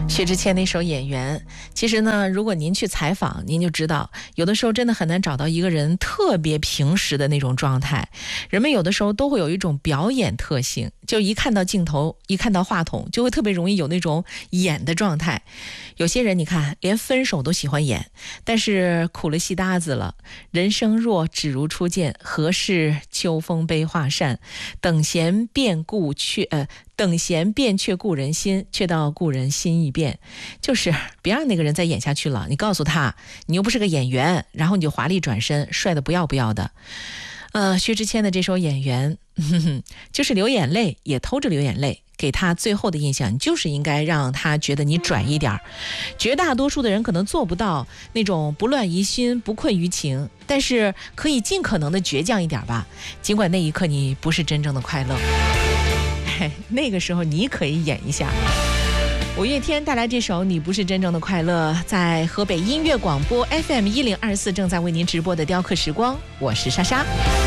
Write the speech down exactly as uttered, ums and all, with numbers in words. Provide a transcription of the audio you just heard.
薛之谦那首《演员》，其实呢，如果您去采访，您就知道，有的时候真的很难找到一个人特别平时的那种状态。人们有的时候都会有一种表演特性，就一看到镜头，一看到话筒，就会特别容易有那种演的状态。有些人你看，连分手都喜欢演，但是苦了戏搭子了。人生若只如初见，何事秋风悲画扇？等闲变故却呃。等闲变却故人心，却道故人心易变。就是别让那个人再演下去了，你告诉他，你又不是个演员，然后你就华丽转身，帅得不要不要的。呃，薛之谦的这首《演员》呵呵，就是流眼泪，也偷着流眼泪。给他最后的印象就是应该让他觉得你拽一点。绝大多数的人可能做不到那种不乱于心不困于情，但是可以尽可能的倔强一点吧，尽管那一刻你不是真正的快乐，那个时候你可以演一下。五月天带来这首《你不是真正的快乐》，在河北音乐广播 F M 一零二四正在为您直播的雕刻时光，我是莎莎。